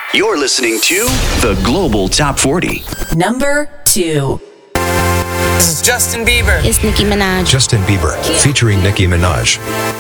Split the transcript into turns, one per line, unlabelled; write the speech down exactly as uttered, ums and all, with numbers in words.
You're listening to the Global Top forty.
Number two.
This is Justin Bieber.
It's Nicki Minaj.
Justin Bieber, featuring Nicki Minaj.